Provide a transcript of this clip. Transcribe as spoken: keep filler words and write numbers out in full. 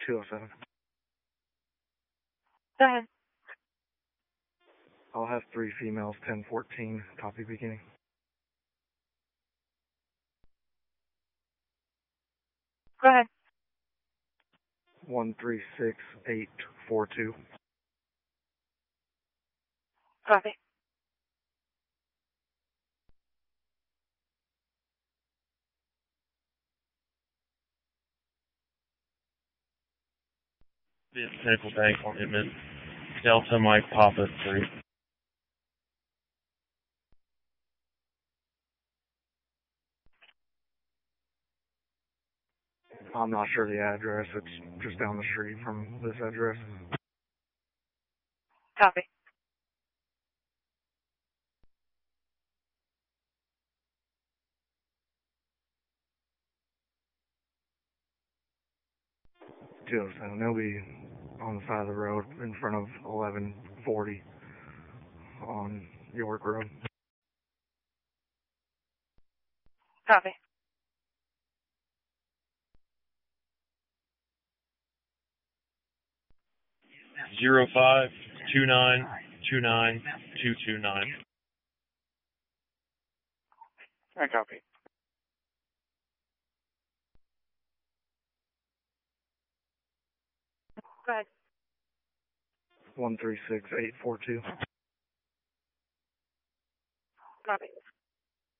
two oh seven. Go ahead. I'll have three females, ten fourteen, copy beginning. Go ahead. one three six eight four two. Copy. Pinnacle Bank on Inman. Delta Mike Papa three. I'm not sure the address. It's just down the street from this address. Copy. two oh seven. They'll be on the side of the road in front of eleven forty on York Road. Copy. Zero five two nine two nine two two nine. I copy. Go ahead. one three six eight four two. Copy.